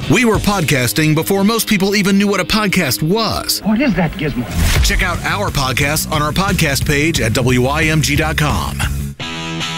We were podcasting before most people even knew what a podcast was. What is that gizmo? Check out our podcast on our podcast page at WIMG.com.